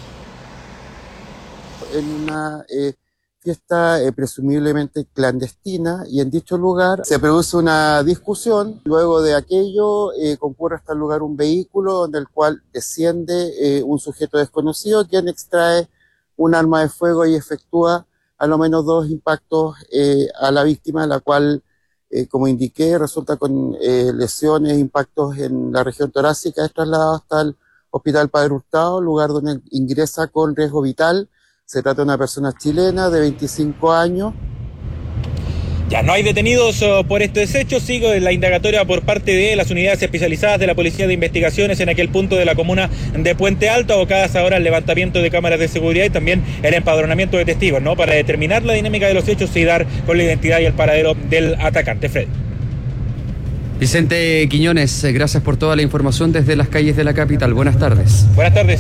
En una eh, fiesta eh, presumiblemente clandestina, y en dicho lugar se produce una discusión. Luego de aquello eh, concurre hasta el lugar un vehículo donde el cual desciende eh, un sujeto desconocido, quien extrae un arma de fuego y efectúa a lo menos dos impactos eh, a la víctima, la cual, eh, como indiqué, resulta con eh, lesiones, impactos en la región torácica. Es trasladado hasta el Hospital Padre Hurtado, lugar donde ingresa con riesgo vital. Se trata de una persona chilena de veinticinco años. Ya no hay detenidos uh, por estos hechos. Sigue la indagatoria por parte de las unidades especializadas de la Policía de Investigaciones en aquel punto de la comuna de Puente Alto, abocadas ahora al levantamiento de cámaras de seguridad y también el empadronamiento de testigos, ¿no?, para determinar la dinámica de los hechos y dar con la identidad y el paradero del atacante. Fred. Vicente Quiñones, gracias por toda la información desde las calles de la capital. Buenas tardes. Buenas tardes.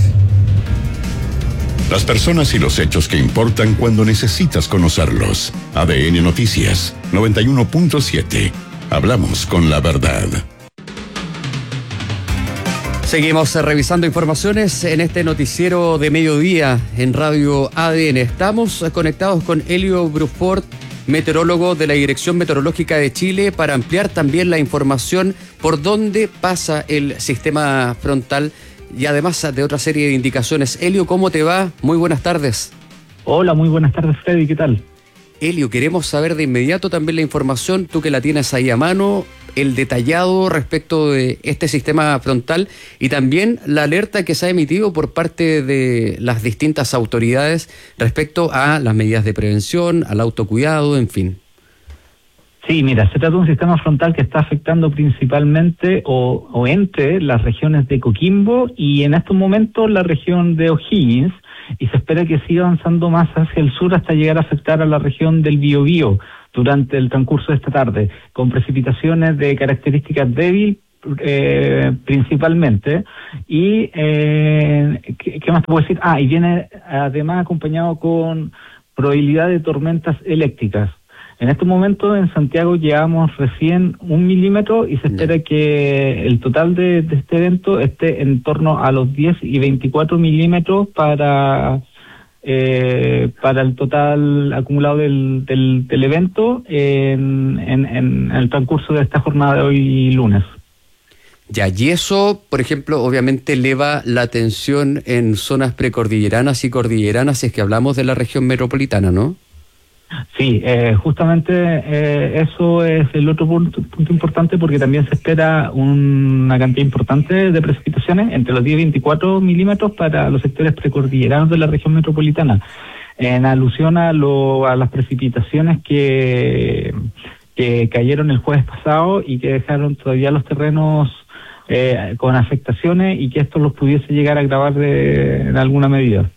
Las personas y los hechos que importan cuando necesitas conocerlos. A D N Noticias noventa y uno punto siete. Hablamos con la verdad. Seguimos revisando informaciones en este noticiero de mediodía en Radio A D N. Estamos conectados con Elio Brufort, meteorólogo de la Dirección Meteorológica de Chile, para ampliar también la información por dónde pasa el sistema frontal y además de otra serie de indicaciones. Elio, ¿cómo te va? Muy buenas tardes. Hola, muy buenas tardes, Freddy, ¿qué tal? Elio, queremos saber de inmediato también la información, tú que la tienes ahí a mano, el detallado respecto de este sistema frontal y también la alerta que se ha emitido por parte de las distintas autoridades respecto a las medidas de prevención, al autocuidado, en fin. Sí, mira, se trata de un sistema frontal que está afectando principalmente o, o entre las regiones de Coquimbo y en estos momentos la región de O'Higgins, y se espera que siga avanzando más hacia el sur hasta llegar a afectar a la región del Biobío durante el transcurso de esta tarde, con precipitaciones de características débiles eh, principalmente. Y, eh, ¿qué, ¿qué más te puedo decir? Ah, y viene además acompañado con probabilidad de tormentas eléctricas. En estos momentos en Santiago llevamos recién un milímetro y se espera que el total de, de este evento esté en torno a los diez y veinticuatro milímetros para eh, para el total acumulado del, del, del evento en, en, en el transcurso de esta jornada de hoy lunes. Ya, y eso, por ejemplo, obviamente eleva la tensión en zonas precordilleranas y cordilleranas si es que hablamos de la región metropolitana, ¿no? Sí, eh, justamente eh, eso es el otro punto, punto importante, porque también se espera una cantidad importante de precipitaciones entre los diez y veinticuatro milímetros para los sectores precordilleranos de la región metropolitana, en alusión a, lo, a las precipitaciones que, que cayeron el jueves pasado y que dejaron todavía los terrenos eh, con afectaciones, y que esto los pudiese llegar a agravar de, en alguna medida.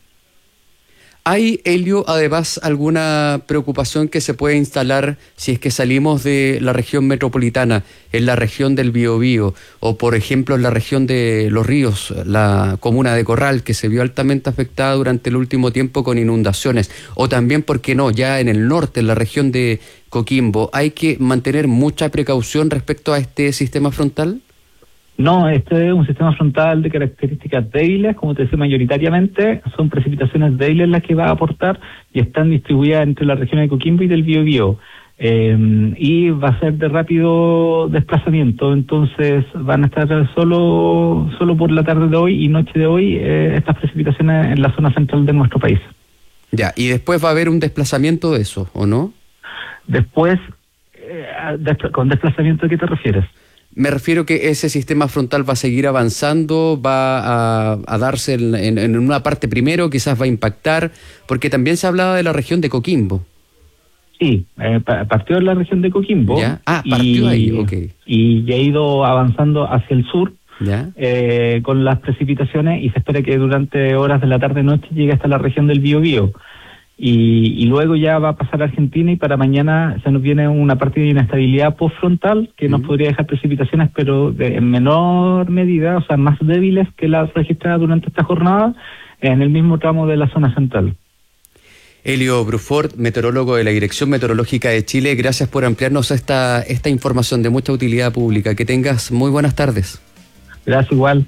¿Hay, Helio, además alguna preocupación que se puede instalar si es que salimos de la región metropolitana, en la región del Biobío, o por ejemplo en la región de Los Ríos, la comuna de Corral, que se vio altamente afectada durante el último tiempo con inundaciones, o también, ¿por qué no?, ya en el norte, en la región de Coquimbo? ¿Hay que mantener mucha precaución respecto a este sistema frontal? No, este es un sistema frontal de características débiles, como te decía, mayoritariamente son precipitaciones débiles las que va a aportar, y están distribuidas entre la región de Coquimbo y del Biobío, eh, y va a ser de rápido desplazamiento. Entonces van a estar solo solo por la tarde de hoy y noche de hoy eh, estas precipitaciones en la zona central de nuestro país. Ya, y después va a haber un desplazamiento de eso, ¿o no? Después, eh, des- ¿con desplazamiento a qué te refieres? Me refiero que ese sistema frontal va a seguir avanzando, va a, a darse en, en, en una parte primero, quizás va a impactar, porque también se hablaba de la región de Coquimbo. Sí, eh, partió de la región de Coquimbo. ¿Ya? Ah, partió y, ahí, ok. Y ya ha ido avanzando hacia el sur ¿Ya? Eh, con las precipitaciones, y se espera que durante horas de la tarde-noche llegue hasta la región del Biobío. Y, y luego ya va a pasar a Argentina, y para mañana se nos viene una parte de inestabilidad postfrontal que nos podría dejar precipitaciones, pero de, en menor medida, o sea, más débiles que las registradas durante esta jornada en el mismo tramo de la zona central. Helio Bruford, meteorólogo de la Dirección Meteorológica de Chile, gracias por ampliarnos esta, esta información de mucha utilidad pública. Que tengas muy buenas tardes. Gracias, igual.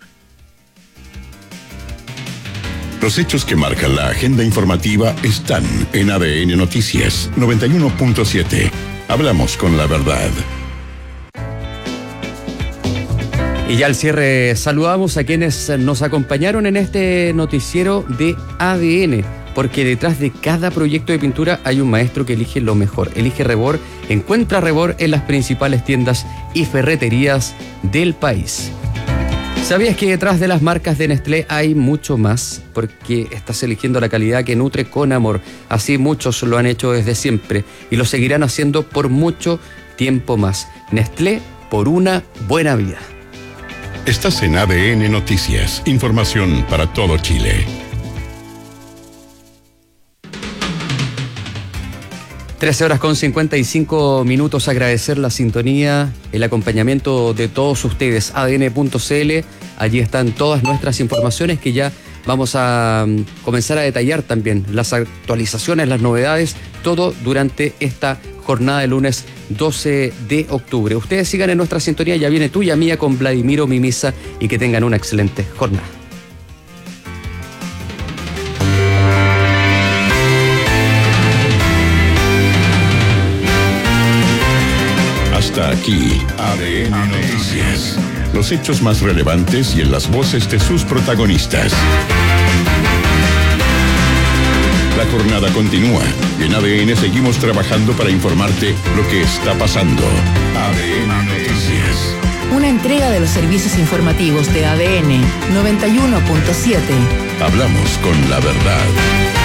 Los hechos que marcan la agenda informativa están en A D N Noticias noventa y uno punto siete. Hablamos con la verdad. Y ya al cierre saludamos a quienes nos acompañaron en este noticiero de A D N, porque detrás de cada proyecto de pintura hay un maestro que elige lo mejor. Elige Rebor, encuentra Rebor en las principales tiendas y ferreterías del país. ¿Sabías que detrás de las marcas de Nestlé hay mucho más? Porque estás eligiendo la calidad que nutre con amor. Así muchos lo han hecho desde siempre y lo seguirán haciendo por mucho tiempo más. Nestlé, por una buena vida. Estás en A D N Noticias, información para todo Chile. trece horas con cincuenta y cinco minutos. Agradecer la sintonía, el acompañamiento de todos ustedes. A D N punto C L, allí están todas nuestras informaciones que ya vamos a um, comenzar a detallar también. Las actualizaciones, las novedades, todo durante esta jornada de lunes doce de octubre. Ustedes sigan en nuestra sintonía, ya viene Tuya Mía con Vladimiro Mimisa, y que tengan una excelente jornada. Hasta aquí, A D N Noticias. Los hechos más relevantes y en las voces de sus protagonistas. La jornada continúa y en A D N seguimos trabajando para informarte lo que está pasando. A D N Noticias. Una entrega de los servicios informativos de A D N noventa y uno punto siete. Hablamos con la verdad.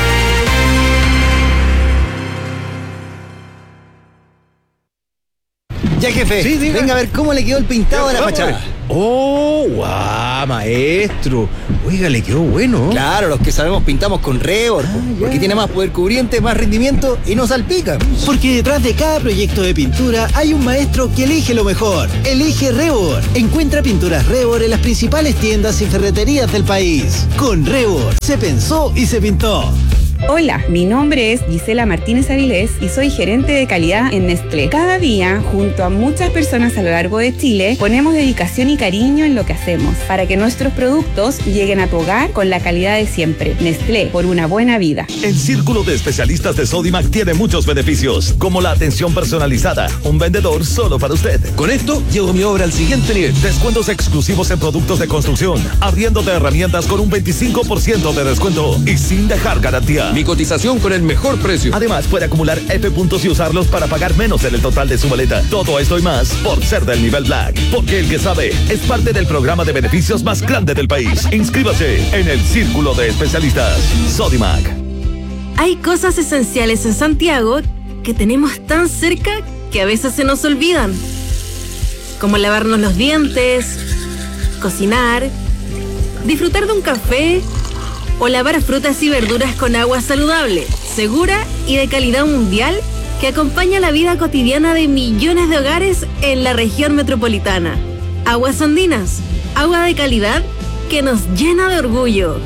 Ya, jefe, sí, venga a ver cómo le quedó el pintado de la fachada. ¡Oh, guau, maestro! Oiga, le quedó bueno. Claro, los que sabemos pintamos con Revor, ah, porque tiene más poder cubriente, más rendimiento y no salpica. Porque detrás de cada proyecto de pintura hay un maestro que elige lo mejor. Elige Revor. Encuentra pinturas Revor en las principales tiendas y ferreterías del país. Con Revor se pensó y se pintó. Hola, mi nombre es Gisela Martínez Avilés y soy gerente de calidad en Nestlé. Cada día, junto a muchas personas a lo largo de Chile, ponemos dedicación y cariño en lo que hacemos para que nuestros productos lleguen a tu hogar con la calidad de siempre. Nestlé, por una buena vida. El círculo de especialistas de Sodimac tiene muchos beneficios, como la atención personalizada, un vendedor solo para usted. Con esto, llevo mi obra al siguiente nivel. Descuentos exclusivos en productos de construcción, abriéndote herramientas con un veinticinco por ciento de descuento y sin dejar garantía. Mi cotización con el mejor precio. Además, puede acumular F puntos y usarlos para pagar menos en el total de su maleta. Todo esto y más por ser del nivel Black. Porque el que sabe es parte del programa de beneficios más grande del país. Inscríbase en el Círculo de Especialistas. Sodimac. Hay cosas esenciales en Santiago que tenemos tan cerca que a veces se nos olvidan. Como lavarnos los dientes, cocinar, disfrutar de un café o lavar frutas y verduras con agua saludable, segura y de calidad mundial que acompaña la vida cotidiana de millones de hogares en la región metropolitana. Aguas Andinas, agua de calidad que nos llena de orgullo.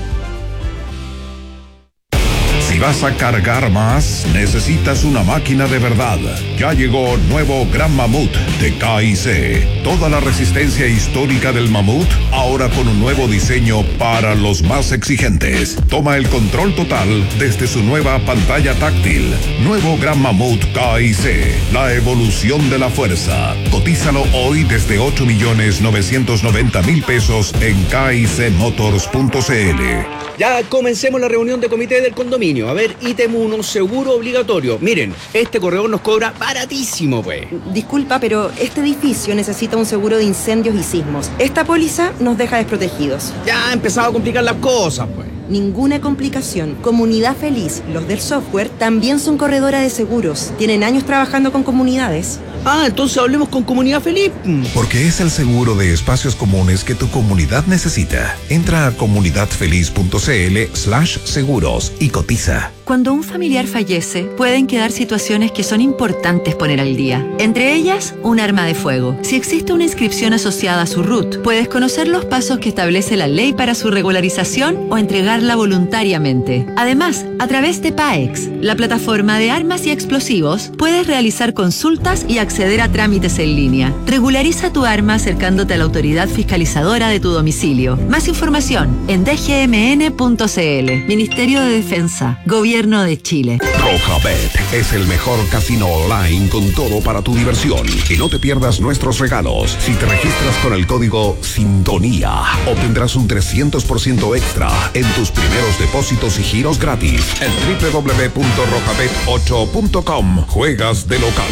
Si vas a cargar más, necesitas una máquina de verdad. Ya llegó nuevo Gran Mamut de K I C. Toda la resistencia histórica del Mamut, ahora con un nuevo diseño para los más exigentes. Toma el control total desde su nueva pantalla táctil. Nuevo Gran Mamut K I C. La evolución de la fuerza. Cotízalo hoy desde ocho millones novecientos noventa mil pesos en K I C motors punto c l. Ya comencemos la reunión de comité del condominio. A ver, ítem uno, seguro obligatorio. Miren, este corredor nos cobra baratísimo, pues. Disculpa, pero este edificio necesita un seguro de incendios y sismos. Esta póliza nos deja desprotegidos. Ya ha empezado a complicar las cosas, pues. Ninguna complicación. Comunidad Feliz, los del software, también son corredora de seguros. Tienen años trabajando con comunidades. Ah, entonces hablemos con Comunidad Feliz. Porque es el seguro de espacios comunes que tu comunidad necesita. Entra a comunidadfeliz.cl slash seguros y cotiza. Cuando un familiar fallece, pueden quedar situaciones que son importantes poner al día. Entre ellas, un arma de fuego. Si existe una inscripción asociada a su R U T, puedes conocer los pasos que establece la ley para su regularización o entregarla voluntariamente. Además, a través de PAEX, la plataforma de armas y explosivos, puedes realizar consultas y acceder a trámites en línea. Regulariza tu arma acercándote a la autoridad fiscalizadora de tu domicilio. Más información en d g m n punto c l. Ministerio de Defensa, Gobierno de Chile. Rojabet es el mejor casino online con todo para tu diversión. Y no te pierdas nuestros regalos. Si te registras con el código Sintonía, obtendrás un trescientos por ciento extra en tus primeros depósitos y giros gratis en w w w punto rojabet ocho punto com. Juegas de local.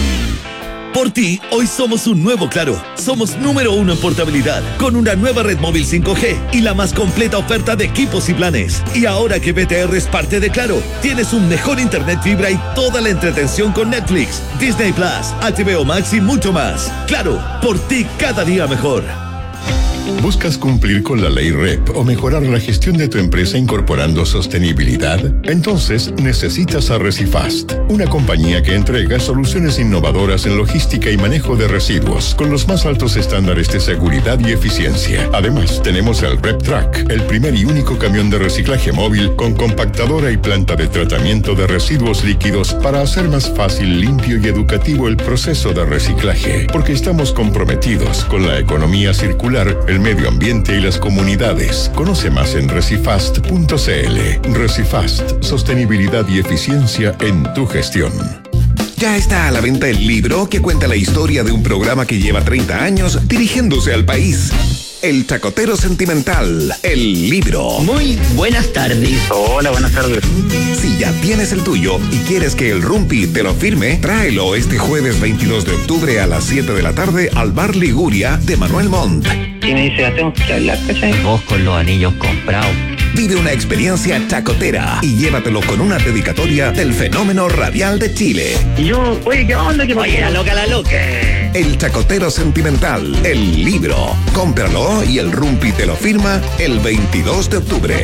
Por ti, hoy somos un nuevo Claro. Somos número uno en portabilidad, con una nueva red móvil cinco G y la más completa oferta de equipos y planes. Y ahora que B T R es parte de Claro, tienes un mejor internet fibra y toda la entretención con Netflix, Disney Plus, H B O Max y mucho más. Claro, por ti cada día mejor. ¿Buscas cumplir con la ley R E P o mejorar la gestión de tu empresa incorporando sostenibilidad? Entonces necesitas a Recifast, una compañía que entrega soluciones innovadoras en logística y manejo de residuos con los más altos estándares de seguridad y eficiencia. Además, tenemos el RepTrack, el primer y único camión de reciclaje móvil con compactadora y planta de tratamiento de residuos líquidos para hacer más fácil, limpio y educativo el proceso de reciclaje, porque estamos comprometidos con la economía circular, el medio ambiente y las comunidades. Conoce más en recifast punto c l. Recifast, sostenibilidad y eficiencia en tu gestión. Ya está a la venta el libro que cuenta la historia de un programa que lleva treinta años dirigiéndose al país. El Chacotero Sentimental, el libro. Muy buenas tardes. Hola, buenas tardes. Si ya tienes el tuyo y quieres que el Rumpi te lo firme, tráelo este jueves veintidós de octubre a las siete de la tarde al Bar Liguria de Manuel Montt. Y me dice, tengo que hablar, ¿cachai? Vos con los anillos comprados. Vive una experiencia chacotera y llévatelo con una dedicatoria del fenómeno radial de Chile. Y yo, oye, ¿qué onda? ¿Qué Oye, la loca, la loca. El Chacotero Sentimental, el libro. Cómpralo y el Rumpi te lo firma el veintidós de octubre.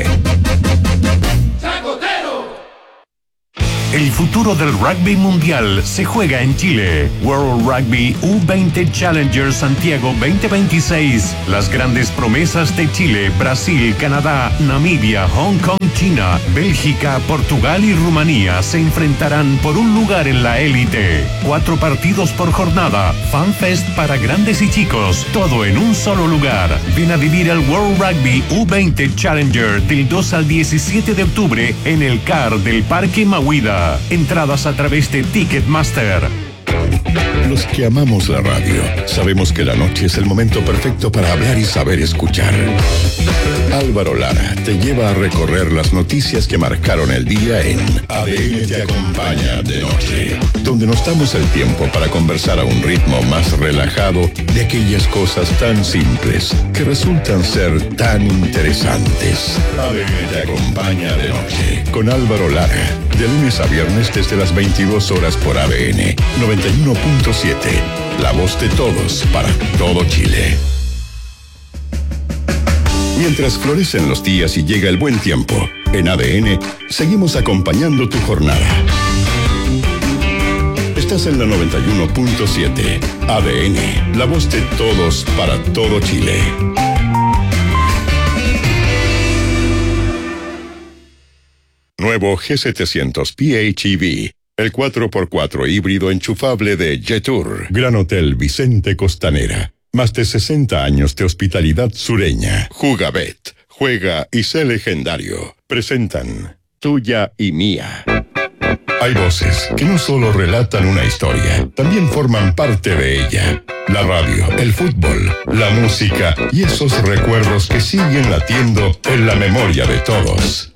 El futuro del rugby mundial se juega en Chile. World Rugby U veinte Challenger Santiago veinte veintiséis. Las grandes promesas de Chile, Brasil, Canadá, Namibia, Hong Kong, China, Bélgica, Portugal y Rumanía se enfrentarán por un lugar en la élite. Cuatro partidos por jornada, FanFest para grandes y chicos, todo en un solo lugar. Ven a vivir el World Rugby U veinte Challenger del dos al diecisiete de octubre en el C A R del Parque Mahuida. Entradas a través de Ticketmaster. Los que amamos la radio sabemos que la noche es el momento perfecto para hablar y saber escuchar. Álvaro Lara te lleva a recorrer las noticias que marcaron el día en A D N te acompaña de noche, donde nos damos el tiempo para conversar a un ritmo más relajado de aquellas cosas tan simples que resultan ser tan interesantes. A D N te acompaña de noche con Álvaro Lara, de lunes a viernes desde las veintidós horas por A D N noventa y uno punto siete, la voz de todos para todo Chile. Mientras florecen los días y llega el buen tiempo, en A D N seguimos acompañando tu jornada. Estás en la noventa y uno punto siete. A D N, la voz de todos para todo Chile. Nuevo G setecientos P H E V. El cuatro por cuatro híbrido enchufable de Jetour. Gran Hotel Vicente Costanera. Más de sesenta años de hospitalidad sureña. Jugabet. Juega y sé legendario. Presentan Tuya y Mía. Hay voces que no solo relatan una historia, también forman parte de ella. La radio, el fútbol, la música y esos recuerdos que siguen latiendo en la memoria de todos.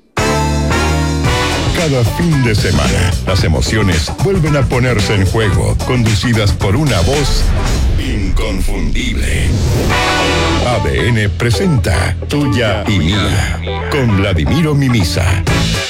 Cada fin de semana, las emociones vuelven a ponerse en juego, conducidas por una voz inconfundible. A D N presenta Tuya y Mía, con Vladimiro Mimisa.